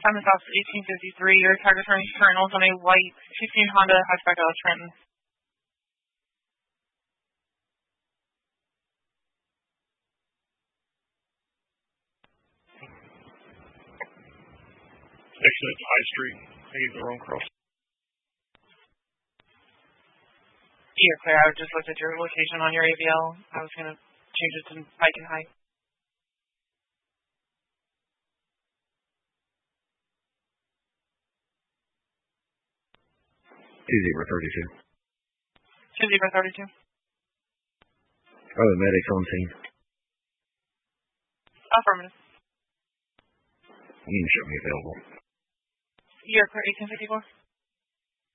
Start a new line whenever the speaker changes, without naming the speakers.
Time is off 1853. Your target terminal is on a white 15 Honda hatchback out of Trenton.
6 minutes High Street. I gave the wrong cross.
You're clear. I just looked at your location on your AVL. I was going to change it to Pike and High.
2032.
2032.
Are the medics on scene?
Affirmative.
You can show me available.
You're clear. 1854.